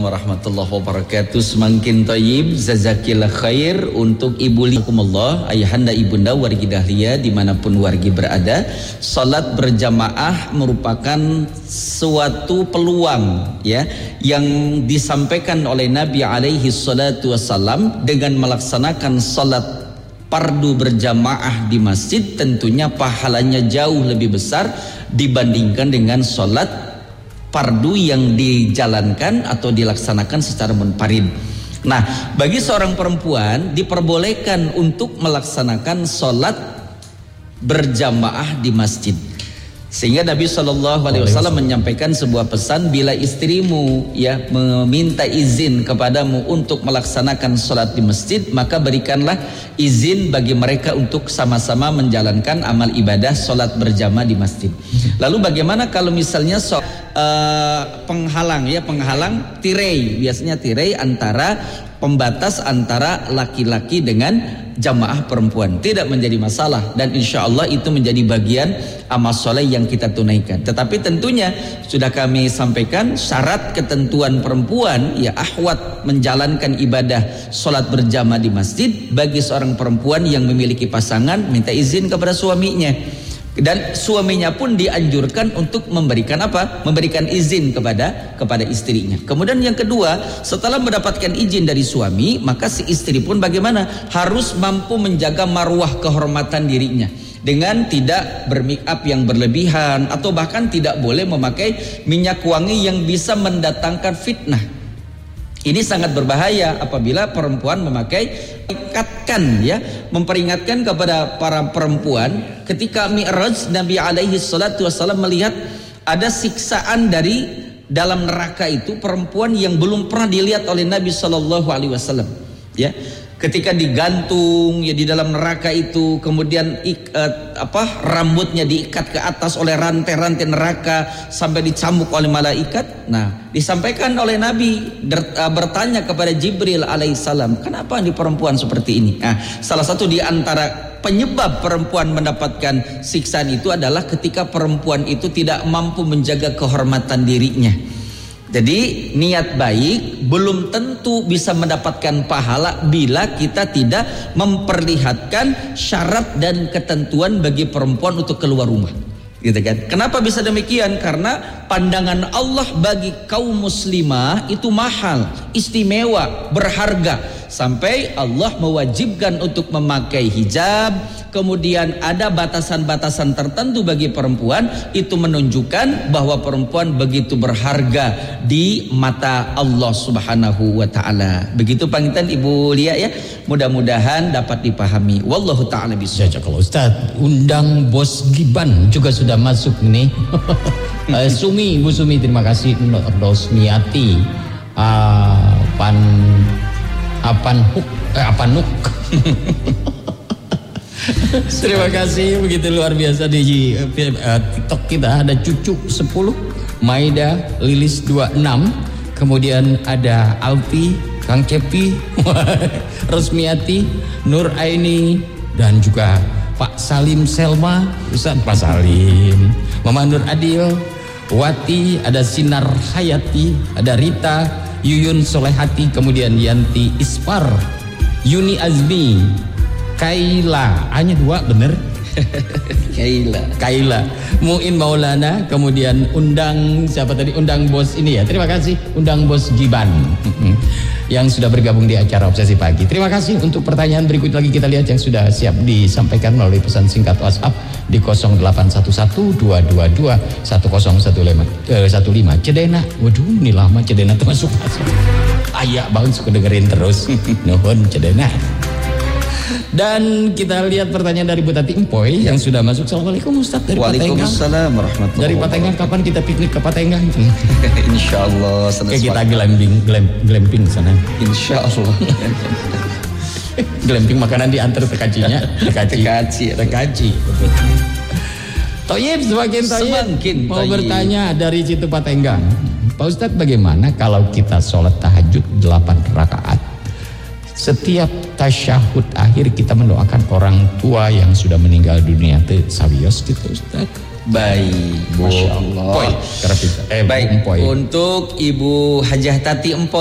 Warahmatullahi wabarakatuh. Semakin thayyib, jazakillah khair untuk ibu likumullah, ayahanda ibunda wargi dahlia dimanapun wargi berada. Salat berjamaah merupakan suatu peluang ya yang disampaikan oleh Nabi alaihi salatu wassalam. Dengan melaksanakan salat fardu berjamaah di masjid, tentunya pahalanya jauh lebih besar dibandingkan dengan salat fardu yang dijalankan atau dilaksanakan secara munfarid. Nah, bagi seorang perempuan diperbolehkan untuk melaksanakan sholat berjamaah di masjid. Sehingga Nabi SAW menyampaikan sebuah pesan, bila istrimu ya meminta izin kepadamu untuk melaksanakan sholat di masjid, maka berikanlah izin bagi mereka untuk sama-sama menjalankan amal ibadah sholat berjamaah di masjid. Lalu bagaimana kalau misalnya penghalang tirai, biasanya tirai antara pembatas antara laki-laki dengan jamaah perempuan, tidak menjadi masalah, dan insya Allah itu menjadi bagian amal soleh yang kita tunaikan. Tetapi tentunya sudah kami sampaikan syarat ketentuan perempuan ya ahwat menjalankan ibadah sholat berjamaah di masjid. Bagi seorang perempuan yang memiliki pasangan, minta izin kepada suaminya, dan suaminya pun dianjurkan untuk memberikan apa? Memberikan izin kepada istrinya. Kemudian yang kedua, setelah mendapatkan izin dari suami, maka si istri pun bagaimana? Harus mampu menjaga marwah kehormatan dirinya dengan tidak bermake up yang berlebihan, atau bahkan tidak boleh memakai minyak wangi yang bisa mendatangkan fitnah. Ini sangat berbahaya apabila perempuan memperingatkan kepada para perempuan. Ketika Mi'raj, Nabi alaihi salatu wassalam melihat ada siksaan dari dalam neraka itu, perempuan yang belum pernah dilihat oleh Nabi sallallahu alaihi wasallam ya. Ketika digantung ya di dalam neraka itu, kemudian rambutnya diikat ke atas oleh rantai-rantai neraka sampai dicambuk oleh malaikat. Nah, disampaikan oleh Nabi bertanya kepada Jibril alaihissalam, kenapa di perempuan seperti ini? Nah, salah satu di antara penyebab perempuan mendapatkan siksaan itu adalah ketika perempuan itu tidak mampu menjaga kehormatan dirinya. Jadi niat baik belum tentu bisa mendapatkan pahala bila kita tidak memperlihatkan syarat dan ketentuan bagi perempuan untuk keluar rumah, gitu kan? Kenapa bisa demikian? Karena pandangan Allah bagi kaum muslimah itu mahal, istimewa, berharga, sampai Allah mewajibkan untuk memakai hijab. Kemudian ada batasan-batasan tertentu bagi perempuan. Itu menunjukkan bahwa perempuan begitu berharga di mata Allah Subhanahu wa taala. Begitu panggilan Ibu Lia ya. Mudah-mudahan dapat dipahami. Wallahu taala bisawab. Kalau Ustaz, undang Bos Giban juga sudah masuk nih. Sumi, Ibu Sumi, terima kasih. Rosmiati, Apanuk. Terima kasih, begitu luar biasa di TikTok kita. Ada Cucu 10, Maida, Lilis 26, kemudian ada Alfi, Kang Cepi, Rosmiati, Nur Aini, dan juga Pak Salim Selma, Ustaz Pak Salim, Mama Nur Adil, Wati, ada Sinar Hayati, ada Rita, Yuyun Solehati, kemudian Yanti Ispar, Yuni Azmi, Kaila, hanya 2 bener. Kaila, Muin Maulana, kemudian undang siapa tadi? Undang Bos ini ya. Terima kasih undang Bos Giban yang sudah bergabung di acara Obsesi Pagi. Terima kasih. Untuk pertanyaan berikut lagi kita lihat yang sudah siap disampaikan melalui pesan singkat WhatsApp di 0811-222-1015. Cedena. Waduh, ini lama Cedena termasuk. Ayak banget suka dengerin terus. Nuhun Cedena. Dan kita lihat pertanyaan dari Bu Tati Empoy yang sudah masuk. Assalamualaikum Ustaz dari Patenggang. Waalaikumsalam warahmatullahi Dari Patenggang, kapan kita piknik ke Patenggang? Insyaallah. Kayak kita glamping sana. Insyaallah. Glamping makanan diantar tekacinya. Tekaci. Toyib semakin toyib. Mau bertanya dari situ Patenggang. Pak Ustaz, bagaimana kalau kita sholat tahajud 8 rakaat? Setiap tasyahud akhir kita mendoakan orang tua yang sudah meninggal dunia. Sawios gitu Ustaz. Baik, Bu Masya Allah. Empoy, Baik, Empoy. untuk Ibu Hajah Tati Empoy